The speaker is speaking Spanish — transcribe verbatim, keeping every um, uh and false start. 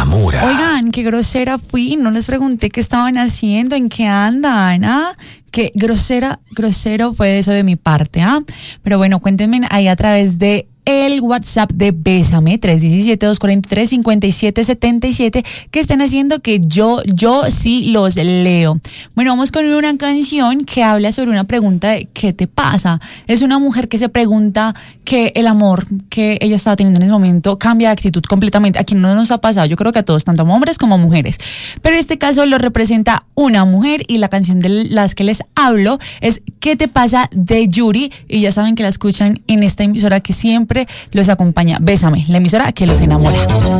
enamora. Oigan, qué grosera fui, no les pregunté qué estaban haciendo, en qué andan, ¿ah? Qué grosera, grosero fue eso de mi parte, ¿ah? Pero bueno, cuéntenme ahí a través de el WhatsApp de Bésame, tres uno siete, dos cuatro tres, cinco siete siete siete, que están haciendo que yo, yo sí los leo. Bueno, vamos con una canción que habla sobre una pregunta de ¿qué te pasa? Es una mujer que se pregunta que el amor que ella estaba teniendo en ese momento cambia de actitud completamente. Aquí no nos ha pasado, yo creo que a todos, tanto a hombres como a mujeres. Pero en este caso lo representa una mujer y la canción de las que les hablo es ¿Qué te pasa? De Yuri, y ya saben que la escuchan en esta emisora que siempre los acompaña. Bésame, la emisora que los enamora.